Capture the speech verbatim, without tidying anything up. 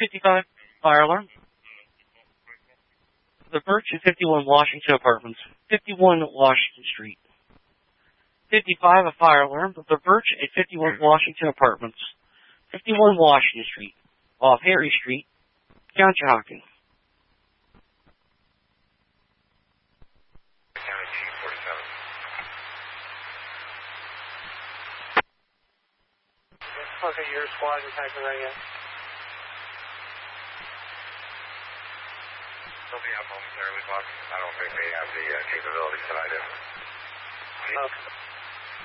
fifty-five, fire alarm. The Birch at fifty-one Washington Apartments, fifty-one Washington Street. fifty-five, a fire alarm. The Birch at fifty-one Washington Apartments, fifty-one Washington Street, off Harry Street, Conshohocken. Okay, your squad is acting right now. They'll be out momentarily, Buck. I don't think they have the uh, capabilities that I do. Okay.